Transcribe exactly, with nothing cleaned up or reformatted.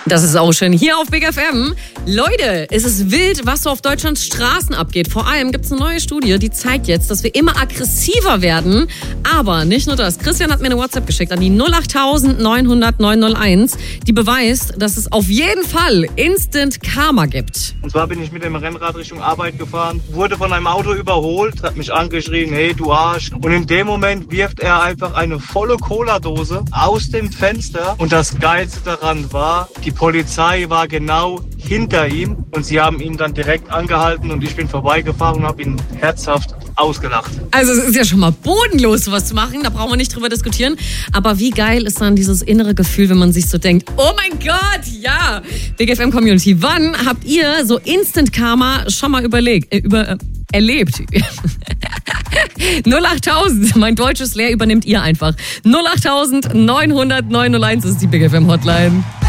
Das ist auch schön. Hier auf Big F M. Leute, es ist wild, was so auf Deutschlands Straßen abgeht. Vor allem gibt es eine neue Studie, die zeigt jetzt, dass wir immer aggressiver werden. Aber nicht nur das. Christian hat mir eine WhatsApp geschickt an die null acht neun null null neun null eins, die beweist, dass es auf jeden Fall Instant Karma gibt. Und zwar bin ich mit dem Rennrad Richtung Arbeit gefahren, wurde von einem Auto überholt, hat mich angeschrien, hey du Arsch. Und in dem Moment wirft er einfach eine volle Cola-Dose aus dem Fenster. Und das Geilste daran war, die Polizei war genau hinter ihm und sie haben ihn dann direkt angehalten und ich bin vorbeigefahren und habe ihn herzhaft ausgelacht. Also es ist ja schon mal bodenlos, sowas zu machen, da brauchen wir nicht drüber diskutieren. Aber wie geil ist dann dieses innere Gefühl, wenn man sich so denkt, oh mein Gott, ja. Big F M Community, wann habt ihr so Instant Karma schon mal überlegt, äh, über, äh, erlebt? null acht tausend, mein deutsches Lehr übernimmt ihr einfach. null acht neun null null neun null eins ist die Big F M Hotline.